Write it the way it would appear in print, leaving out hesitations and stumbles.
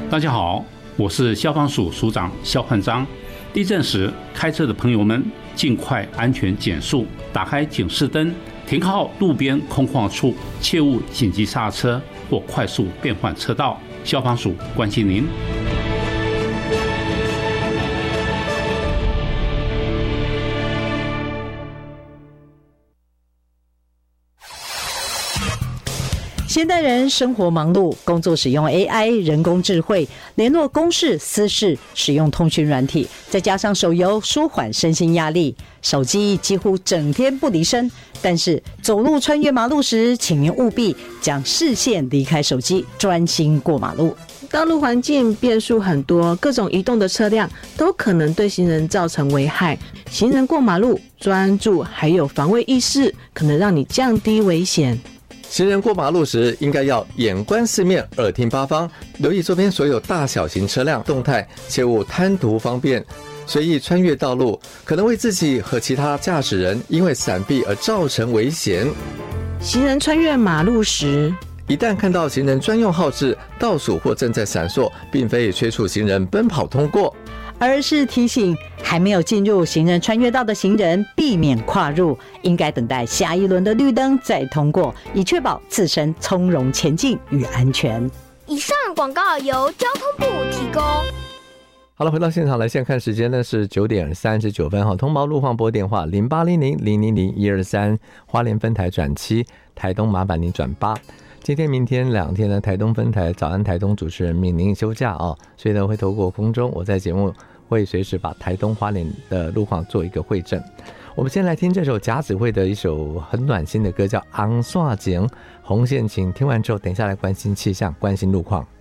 大家好，我是消防署署长肖焕章。地震时，开车的朋友们尽快安全减速，打开警示灯，停靠路边空旷处，切勿紧急刹车或快速变换车道。消防署关心您。 现代人生活忙碌，工作使用 AI 人工智慧，联络公事私事使用通讯软体，再加上手游舒缓身心压力，手机几乎整天不离身。但是走路穿越马路时，请您务必将视线离开手机，专心过马路。 道路环境变数很多，各种移动的车辆都可能对行人造成危害。行人过马路专注还有防卫意识，可能让你降低危险。 行人过马路时，应该要眼观四面，耳听八方，留意周边所有大小型车辆动态，切勿贪图方便，随意穿越道路，可能为自己和其他驾驶人因为闪避而造成危险。 行人穿越马路时， 一旦看到行人专用号志倒数或正在闪烁，并非催促行人奔跑通过， 而是提醒还没有进入行人穿越道的行人避免跨入，应该等待下一轮的绿灯再通过，以确保自身从容前进与安全。 以上广告由交通部提供。 好了，回到现场来，现在看时间呢是9点39分。通报路况拨电话0800000123，花莲分台转7，台东麻烦您转8。今天、明天2天呢，台东分台早安台东主持人命令休假所以呢会透过空中，我在节目会随时把台东花莲的路况做一个会诊。我们先来听这首甲子会的一首很暖心的歌，叫《红线情》，红线情。听完之后，等一下来关心气象，关心路况。